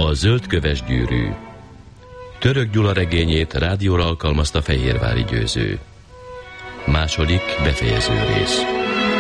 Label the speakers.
Speaker 1: A zöldköves gyűrű. Török Gyula regényét rádióra alkalmazta Fehérvári Győző. Második befejező rész.